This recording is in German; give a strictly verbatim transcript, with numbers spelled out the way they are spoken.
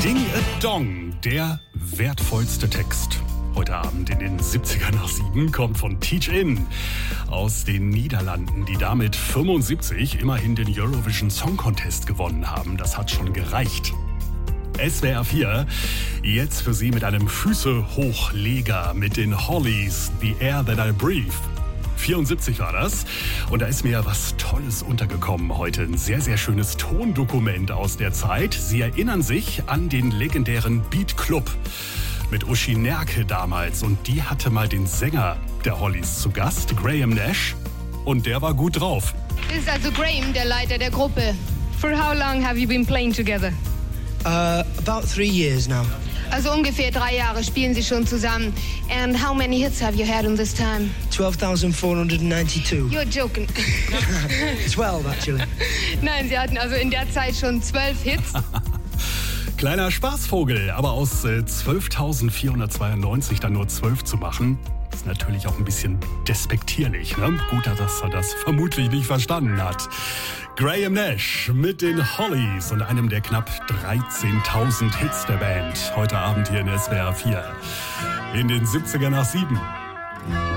Ding a Dong, der wertvollste Text. Heute Abend in den siebziger nach sieben kommt von Teach In aus den Niederlanden, die damit fünfundsiebzig immerhin den Eurovision Song Contest gewonnen haben. Das hat schon gereicht. S W R vier, jetzt für Sie mit einem Füße-Hochleger mit den Hollies, The Air That I Breathe. vierundsiebzig war das. Und da ist mir was Tolles untergekommen heute. Ein sehr, sehr schönes Tondokument aus der Zeit. Sie erinnern sich an den legendären Beat Club mit Uschi Nerke damals. Und die hatte mal den Sänger der Hollies zu Gast, Graham Nash. Und der war gut drauf. Das ist also Graham, der Leiter der Gruppe. For how long have you been playing together? Uh, about three years now. Also ungefähr drei Jahre spielen Sie schon zusammen. And how many hits have you had in this time? twelve thousand four hundred ninety-two. You're joking. twelve, actually. Nein, Sie hatten also in der Zeit schon zwölf Hits. Kleiner Spaßvogel, aber aus äh, zwölftausendvierhundertzweiundneunzig dann nur zwölf zu machen, ist natürlich auch ein bisschen despektierlich. Ne? Gut, dass er das vermutlich nicht verstanden hat. Graham Nash mit den Hollies und einem der knapp dreizehntausend Hits der Band. Heute Abend hier in S W R vier. In den siebziger nach sieben.